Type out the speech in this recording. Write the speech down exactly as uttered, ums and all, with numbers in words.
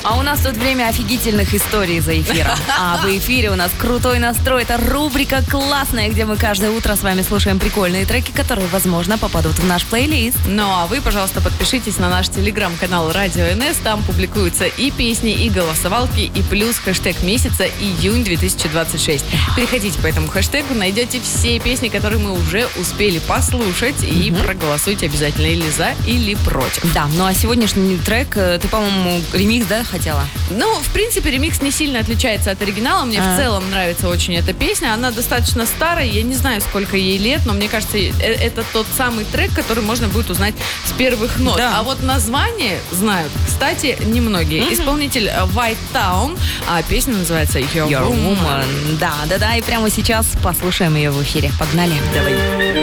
А у нас тут время офигительных историй за эфиром. А в эфире у нас крутой настрой. Это рубрика «Классная», где мы каждое утро с вами слушаем прикольные треки, которые, возможно, попадут в наш плейлист. Ну а вы, пожалуйста, подпишитесь на наш телеграм-канал Радио эн эс. Там публикуются и песни, и голосовалки, и плюс хэштег месяца июнь две тысячи двадцать шесть. Переходите по этому хэштегу, найдете все песни, которые мы уже успели послушать, и mm-hmm. проголосуйте обязательно или за, или против. Да, ну а сегодняшний трек, ты, по-моему, ремикс, да, хотела? Ну, в принципе, ремикс не сильно отличается от оригинала. Мне а. в целом нравится очень эта песня. Она достаточно старая, я не знаю, сколько ей лет, но мне кажется, это тот самый трек, который можно будет узнать с первых нот. Да. А вот название знают, кстати, немногие. Mm-hmm. Исполнитель White Town, а песня называется Your, Your Woman. Woman. Да, да, да, и прямо сейчас послушаем ее в эфире. Погнали. Давай.